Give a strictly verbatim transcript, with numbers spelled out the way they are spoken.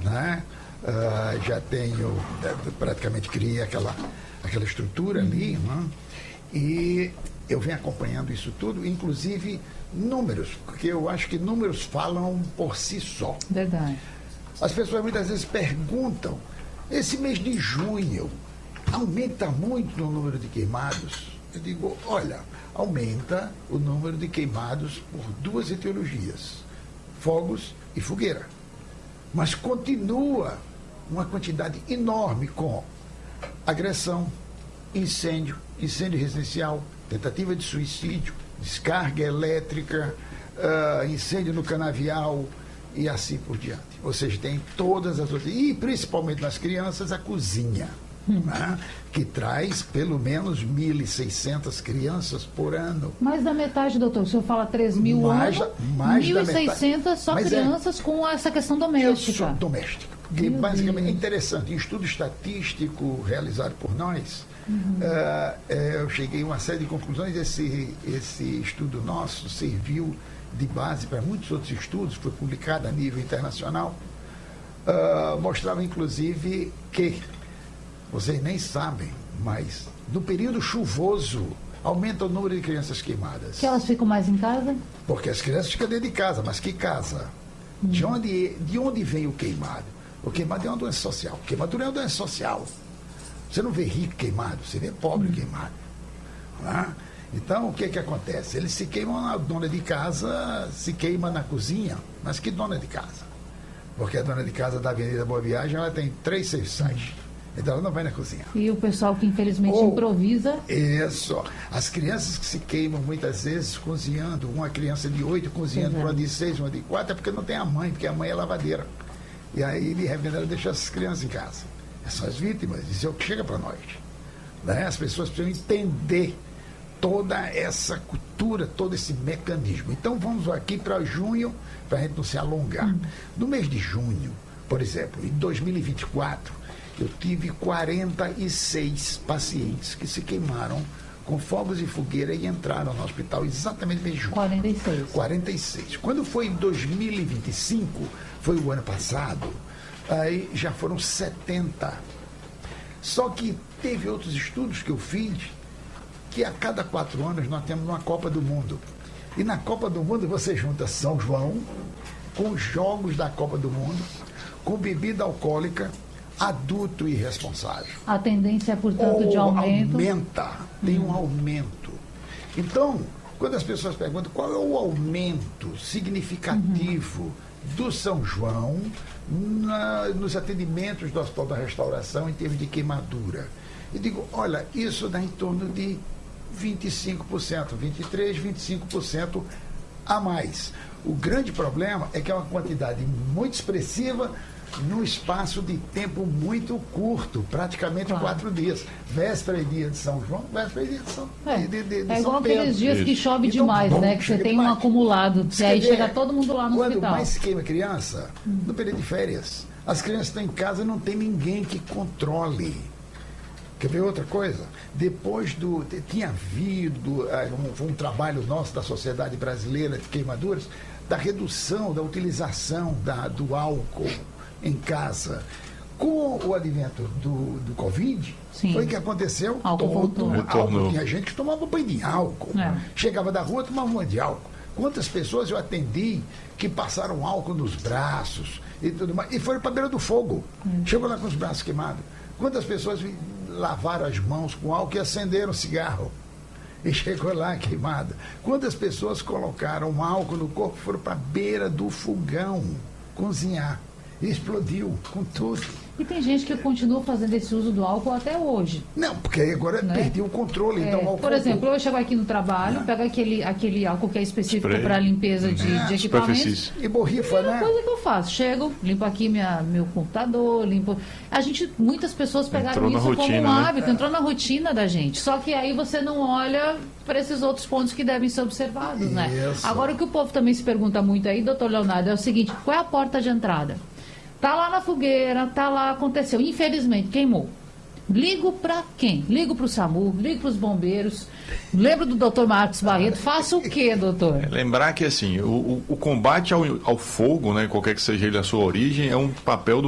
né? Uh, já tenho, praticamente criei aquela, aquela estrutura ali, né? E eu venho acompanhando isso tudo, inclusive números, porque eu acho que números falam por si só. Verdade. As pessoas muitas vezes perguntam, esse mês de junho aumenta muito o número de queimados? Eu digo, olha, aumenta o número de queimados por duas etiologias, fogos e fogueira. Mas continua uma quantidade enorme com agressão, incêndio, incêndio residencial, tentativa de suicídio, descarga elétrica, uh, incêndio no canavial e assim por diante. Ou seja, tem todas as outras, e principalmente nas crianças, a cozinha, hum. né? Que traz pelo menos mil e seiscentas crianças por ano. Mais da metade, doutor, o senhor fala três mil mais, ano, mais mil e seiscentas só Mas crianças é, com essa questão doméstica. Eu doméstica. Porque Meu basicamente Deus. é interessante, em estudo estatístico realizado por nós, uhum. uh, eu cheguei a uma série de conclusões. Esse, esse estudo nosso serviu de base para muitos outros estudos, foi publicado a nível internacional, uh, mostrava inclusive que, vocês nem sabem, mas no período chuvoso aumenta o número de crianças queimadas. Que elas ficam mais em casa? Porque as crianças ficam dentro de casa, mas que casa? Hum. De, onde, de onde vem o queimado? O queimado é uma doença social. Queimadura é uma doença social. Você não vê rico queimado, você vê pobre hum. queimado. Né? Então, o que que acontece? Eles se queimam, a dona de casa se queima na cozinha, mas que dona de casa? Porque a dona de casa da Avenida Boa Viagem, ela tem três serviçais. Então ela não vai na cozinha. E o pessoal que infelizmente Ou, improvisa. Isso. As crianças que se queimam muitas vezes cozinhando, uma criança de oito cozinhando, uma de seis, uma de quatro, é porque não tem a mãe, porque a mãe é lavadeira. E aí, de repente, ela deixa as crianças em casa. São as vítimas, isso é o que chega para nós. Né? As pessoas precisam entender toda essa cultura, todo esse mecanismo. Então vamos aqui para junho, para a gente não se alongar. Hum. No mês de junho, por exemplo, em dois mil e vinte e quatro, eu tive quarenta e seis pacientes que se queimaram com fogos e fogueira e entraram no hospital exatamente no mês de junho. quarenta e seis. quarenta e seis. Quando foi em dois mil e vinte e cinco, foi o ano passado, aí já foram setenta. Só que teve outros estudos que eu fiz, que a cada quatro anos nós temos uma Copa do Mundo. E na Copa do Mundo você junta São João com os jogos da Copa do Mundo, com bebida alcoólica, adulto irresponsável. A tendência é, portanto, Ou de aumento. Aumenta, tem hum. um aumento. Então, quando as pessoas perguntam qual é o aumento significativo uhum. do São João na, nos atendimentos do Hospital da Restauração em termos de queimadura, eu digo, olha, isso dá em torno de vinte e cinco por cento, vinte e três por cento, vinte e cinco por cento a mais. O grande problema é que é uma quantidade muito expressiva num espaço de tempo muito curto, praticamente claro. quatro dias. Véspera e dia de São João, véspera e dia de São É, de, de, de é igual São Pedro. aqueles dias Isso. que chove então, demais, bom, né? Que você tem demais. um acumulado. E aí chega todo mundo lá no quando hospital. Quando mais queima criança, hum. no período de férias. As crianças estão em casa e não tem ninguém que controle. Quer ver outra coisa? Depois do... Tinha havido um, um trabalho nosso da Sociedade Brasileira de Queimaduras, da redução, da utilização da, do álcool em casa. Com o advento do, do Covid, Sim. foi o que aconteceu. Álcool todo álcool. Tinha gente que tomava banho de álcool. É. Chegava da rua, tomava banho de álcool. Quantas pessoas eu atendi que passaram álcool nos braços e tudo mais, e foram para a beira do fogo. Hum. Chegou lá com os braços queimados. Quantas pessoas lavaram as mãos com álcool e acenderam cigarro? E chegou lá queimada. Quantas pessoas colocaram álcool no corpo e foram para a beira do fogão cozinhar? E explodiu com tudo. E tem gente que continua fazendo esse uso do álcool até hoje. Não, porque agora né? perdeu o controle. É, então, álcool por exemplo, eu chego aqui no trabalho, não. pego aquele, aquele álcool que é específico para limpeza de, é, de equipamentos. E borrifa, né? É uma coisa que eu faço. Chego, limpo aqui minha, meu computador, limpo... A gente, muitas pessoas pegaram entrou isso rotina, como um né? hábito, é. entrou na rotina da gente. Só que aí você não olha para esses outros pontos que devem ser observados, isso. né? Agora, o que o povo também se pergunta muito aí, doutor Leonardo, é o seguinte, qual é a porta de entrada? Tá lá na fogueira, tá lá, aconteceu. Infelizmente, queimou. Ligo para quem? Ligo para o SAMU, ligo para os bombeiros. Lembro do doutor Marcos Barreto. Faça o quê, doutor? É lembrar que, assim, o, o combate ao, ao fogo, né, qualquer que seja ele a sua origem, é um papel do